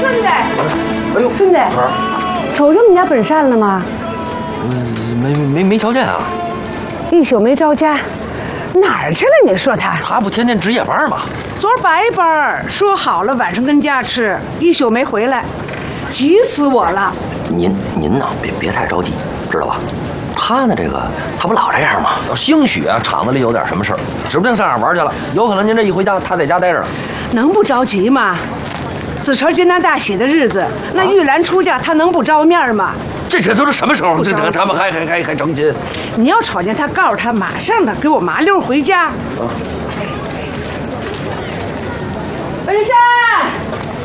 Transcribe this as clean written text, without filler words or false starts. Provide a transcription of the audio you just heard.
孙子， 哎呦， 孙子，瞅着你家本善了吗？ 没瞧见啊。 一宿没着家，哪儿去了？你说他？ 他不天天值夜班吗？ 昨儿白班，说好了晚上跟家吃，一宿没回来，急死我了。 您呢，别太着急，知道吧？他呢，他不老这样吗？兴许啊，厂子里有点什么事儿，指不定上哪儿玩去了。有可能您这一回家，他在家待着了。 能不着急吗？子成艰难大喜的日子，那玉兰出嫁，他能不着面吗？ 这都是什么时候？他们还成亲？ 你要瞅见他，告诉他马上的给我麻溜回家。文山。